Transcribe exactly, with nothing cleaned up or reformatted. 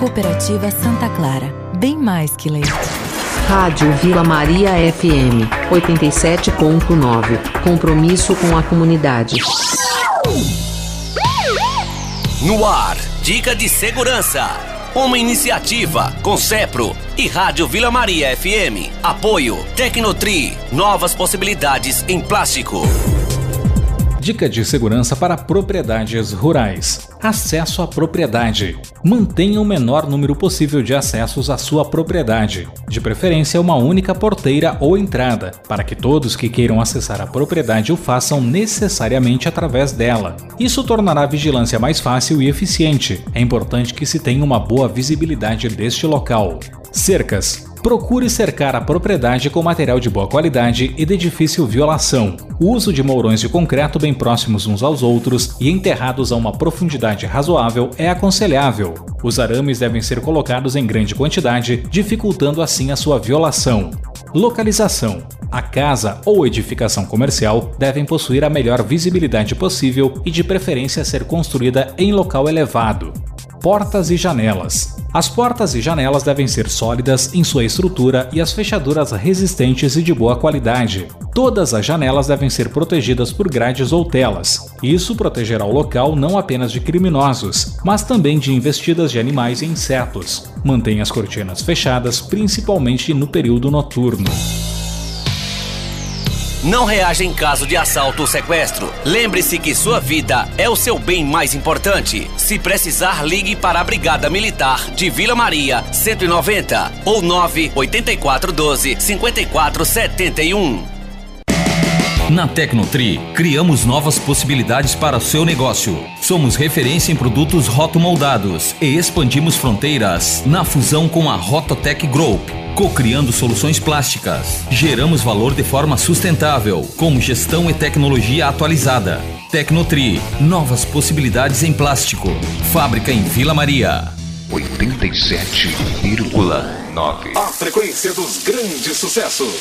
Cooperativa Santa Clara, bem mais que leite. Rádio Vila Maria F M, oitenta e sete ponto nove. Compromisso com a comunidade. No ar, dica de segurança. Uma iniciativa com Cepro e Rádio Vila Maria F M. Apoio Tecnotri, novas possibilidades em plástico. Dica de segurança para propriedades rurais. Acesso à propriedade. Mantenha o menor número possível de acessos à sua propriedade, de preferência uma única porteira ou entrada, para que todos que queiram acessar a propriedade o façam necessariamente através dela. Isso tornará a vigilância mais fácil e eficiente. É importante que se tenha uma boa visibilidade deste local. Cercas. Procure cercar a propriedade com material de boa qualidade e de difícil violação. O uso de mourões de concreto bem próximos uns aos outros e enterrados a uma profundidade razoável é aconselhável. Os arames devem ser colocados em grande quantidade, dificultando assim a sua violação. Localização. A casa ou edificação comercial devem possuir a melhor visibilidade possível e de preferência ser construída em local elevado. Portas e janelas. As portas e janelas devem ser sólidas em sua estrutura e as fechaduras resistentes e de boa qualidade. Todas as janelas devem ser protegidas por grades ou telas. Isso protegerá o local não apenas de criminosos, mas também de investidas de animais e insetos. Mantenha as cortinas fechadas, principalmente no período noturno. Não reaja em caso de assalto ou sequestro. Lembre-se que sua vida é o seu bem mais importante. Se precisar, ligue para a Brigada Militar de Vila Maria cento e noventa ou nove oito quatro um dois cinco quatro sete um. Na Tecnotri, criamos novas possibilidades para o seu negócio. Somos referência em produtos rotomoldados e expandimos fronteiras na fusão com a Rototec Group, co-criando soluções plásticas. Geramos valor de forma sustentável, com gestão e tecnologia atualizada. Tecnotri, novas possibilidades em plástico. Fábrica em Vila Maria. oitenta e sete vírgula nove. A frequência dos grandes sucessos.